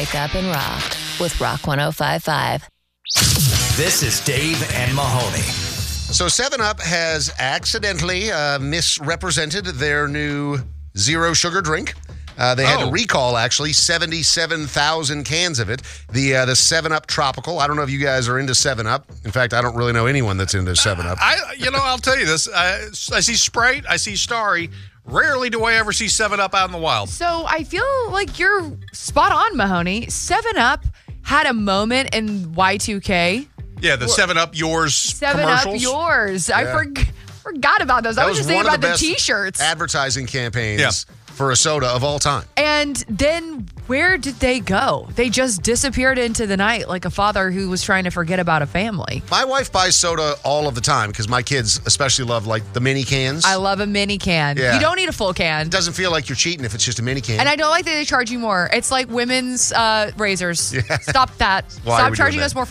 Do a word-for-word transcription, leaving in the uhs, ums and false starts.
Wake Up and Rock with Rock one oh five point five. This is Dave and Mahoney. So seven up has accidentally uh, misrepresented their new zero sugar drink. Uh, they had Oh. to recall, actually, seventy-seven thousand cans of it. The uh, the seven up Tropical. I don't know if you guys are into seven up. In fact, I don't really know anyone that's into seven up. I, you know, I'll tell you this. I, I see Sprite. I see Starry. Rarely do I ever see seven up out in the wild. So I feel like you're spot on, Mahoney. seven up had a moment in Y two K. Yeah, the seven up yours seven up commercials. yours. I Yeah. forg- forgot about those. I That was just one thinking of about the, best T-shirts. advertising campaigns Yeah. for a soda of all time. And then where did they go? They just disappeared into the night like a father who was trying to forget about a family. My wife buys soda all of the time because my kids especially love like the mini cans. I love a mini can. Yeah. You don't need a full can. It doesn't feel like you're cheating if it's just a mini can. And I don't like that they charge you more. It's like women's uh, razors. Yeah. Stop that. Why are Stop we doing charging that? us more for